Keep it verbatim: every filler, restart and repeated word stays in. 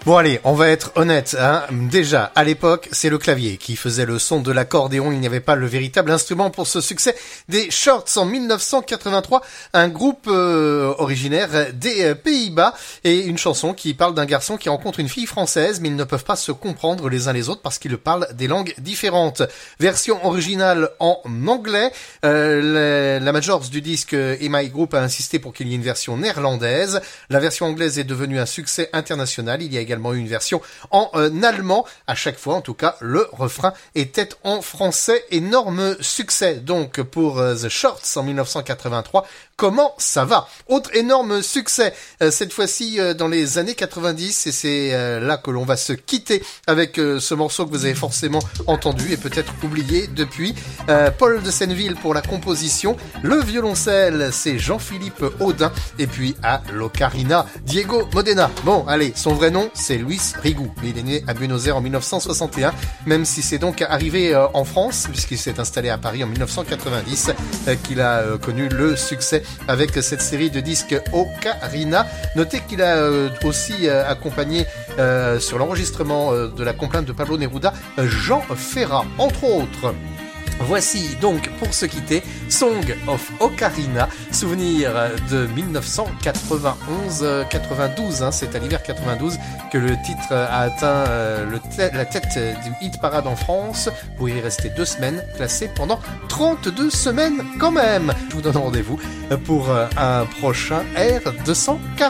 Bon allez, on va être honnête, hein. Déjà, à l'époque, c'est le clavier qui faisait le son de l'accordéon, il n'y avait pas le véritable instrument pour ce succès des Shorts en dix-neuf cent quatre-vingt-trois, un groupe euh, originaire des euh, Pays-Bas, et une chanson qui parle d'un garçon qui rencontre une fille française, mais ils ne peuvent pas se comprendre les uns les autres parce qu'ils parlent des langues différentes. Version originale en anglais, euh, la, la majors du disque E M I Group a insisté pour qu'il y ait une version néerlandaise. La version anglaise est devenue un succès international, il y a également eu une version en euh, allemand. À chaque fois, en tout cas, le refrain était en français. Énorme succès donc pour euh, The Shorts en dix-neuf cent quatre-vingt-trois. Comment ça va? Autre énorme succès, euh, cette fois-ci euh, dans les années quatre-vingt-dix, et c'est euh, là que l'on va se quitter avec euh, ce morceau que vous avez forcément entendu et peut-être oublié depuis. Euh, Paul de Senneville pour la composition, le violoncelle c'est Jean-Philippe Audin, et puis à l'ocarina, Diego Modena. Bon, allez, son vrai nom c'est Luis Rigou. Il est né à Buenos Aires en dix-neuf cent soixante et un, même si c'est donc arrivé euh, en France, puisqu'il s'est installé à Paris en dix-neuf cent quatre-vingt-dix, euh, qu'il a euh, connu le succès avec cette série de disques Ocarina. Notez qu'il a euh, aussi euh, accompagné euh, sur l'enregistrement euh, de la complainte de Pablo Neruda, Jean Ferrat, entre autres. Voici donc pour se quitter Song of Ocarina, souvenir de dix-neuf cent quatre-vingt-onze quatre-vingt-douze, hein, c'est à l'hiver quatre-vingt-douze que le titre a atteint euh, le te- la tête du hit parade en France, pour y rester deux semaines, classé pendant trente-deux semaines quand même. Je vous donne rendez-vous pour un prochain R deux cent quarante.